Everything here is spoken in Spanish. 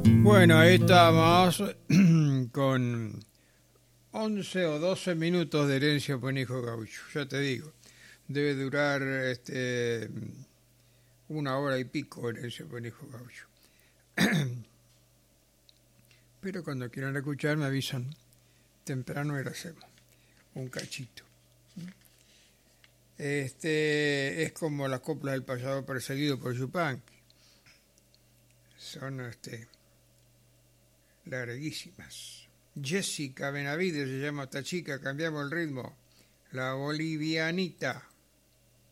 Bueno, ahí estamos con 11 o 12 minutos de herencia por un hijo gaucho. Ya te digo, debe durar una hora y pico herencia por un hijo gaucho. Pero cuando quieran escuchar me avisan temprano y lo hacemos. Un cachito. Es como las coplas del payador perseguido por Yupanqui. Son larguísimas. Jessica Benavides se llama esta chica, cambiamos el ritmo. La bolivianita.